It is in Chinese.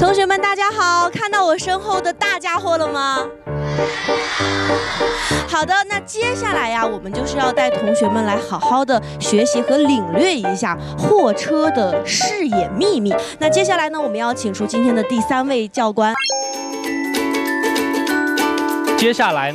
同学们，大家好，看到我身后的大家伙了吗？好的，那接下来呀，我们就是要带同学们来好好的学习和领略一下货车的视野秘密。那接下来呢，我们要请出今天的第3位教官。 接下来